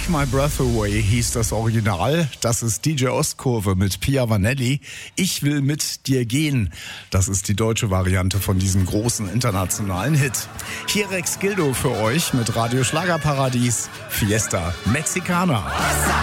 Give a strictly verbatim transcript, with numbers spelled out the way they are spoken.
Take My Breath Away hieß das Original. Das ist D J Ostkurve mit Pia Vanelli. Ich will mit dir gehen. Das ist die deutsche Variante von diesem großen internationalen Hit. Hier Rex Gildo für euch mit Radio Schlagerparadies Fiesta Mexicana.